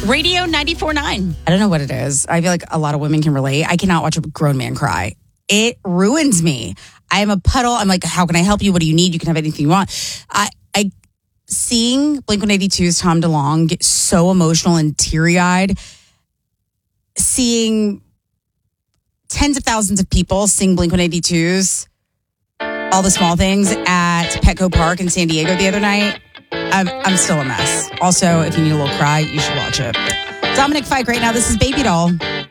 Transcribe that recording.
Radio 94.9. I don't know what it is. I feel like a lot of women can relate. I cannot watch a grown man cry. It ruins me. I am a puddle. I'm like, how can I help you? What do you need? You can have anything you want. I seeing Blink-182's Tom DeLonge get so emotional and teary-eyed, seeing tens of thousands of people sing Blink-182's All the Small Things at Petco Park in San Diego the other night, I'm still a mess. Also, if you need a little cry, you should watch it. Dominic Fike right now. This is Baby Doll.